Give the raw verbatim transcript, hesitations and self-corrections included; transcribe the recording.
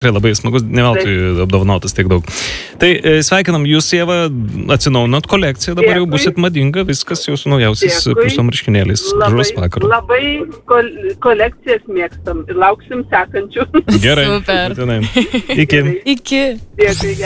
Tikrai labai smagus, ne veltui apdovanotas tiek daug. Tai sveikinam jūs, Ieva, atsinaujinot kolekciją, dabar jau busit madinga, viskas jūsų naujausias puso marškinėliais. Gražaus vakaro. Labai kol kolekcijas mėgstam ir lauksim sekančių. Gerai. Super. Iki. Iki. Dėkui.